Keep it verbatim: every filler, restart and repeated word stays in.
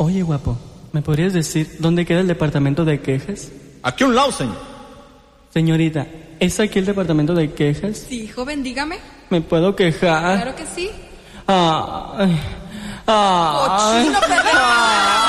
Oye, guapo, ¿me podrías decir dónde queda el departamento de quejas? Aquí a un lado, señor. Señorita, ¿es aquí el departamento de quejas? Sí, joven, dígame. ¿Me puedo quejar? Claro que sí. Ay, ay. ¡Cochino, perro!